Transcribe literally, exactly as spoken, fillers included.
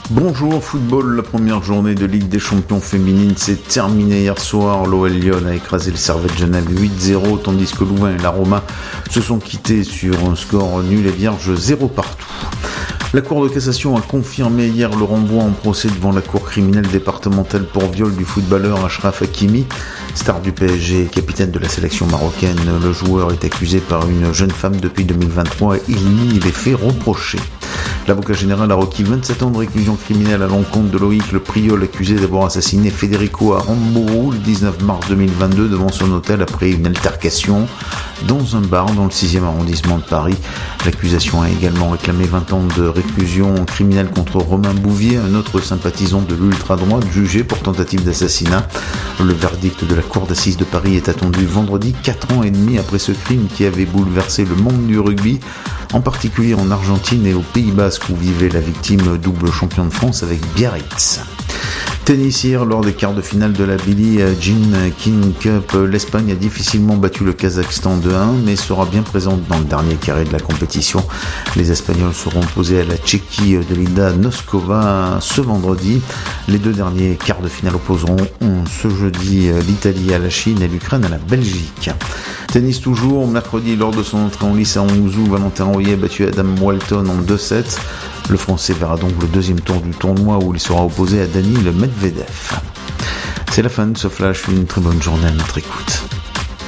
Bonjour football, la première journée de Ligue des Champions féminine s'est terminée hier soir. L'O L Lyon a écrasé le Servette Genève huit zéro, tandis que Louvain et la Roma se sont quittés sur un score nul et vierge zéro partout. La Cour de cassation a confirmé hier le renvoi en procès devant la Cour criminelle départementale pour viol du footballeur Achraf Hakimi, star du P S G et capitaine de la sélection marocaine. Le joueur est accusé par une jeune femme depuis deux mille vingt-trois et il nie les faits reprochés. L'avocat général a requis vingt-sept ans de réclusion criminelle à l'encontre de Loïc Le Priol, accusé d'avoir assassiné Federico Aramburu le dix-neuf mars deux mille vingt-deux devant son hôtel après une altercation dans un bar dans le sixième arrondissement de Paris. L'accusation a également réclamé vingt ans de réclusion criminelle contre Romain Bouvier, un autre sympathisant de l'ultra-droite jugé pour tentative d'assassinat. Le verdict de la Cour d'assises de Paris est attendu vendredi, quatre ans et demi après ce crime qui avait bouleversé le monde du rugby, en particulier en Argentine et au Pays Basque où vivait la victime, double champion de France avec Biarritz. Tennis hier, lors des quarts de finale de la Billie Jean King Cup, l'Espagne a difficilement battu le Kazakhstan deux un, mais sera bien présente dans le dernier carré de la compétition. Les Espagnols seront opposés à la Tchéquie de Linda Noskova ce vendredi. Les deux derniers quarts de finale opposeront ce jeudi l'Italie à la Chine et l'Ukraine à la Belgique. Tennis toujours, mercredi lors de son entrée en lice à Hangzhou, Valentin Royer a battu Adam Walton en deux sept. Le Français verra donc le deuxième tour du tournoi où il sera opposé à Daniil Medvedev. C'est la fin de ce flash, une très bonne journée à notre écoute.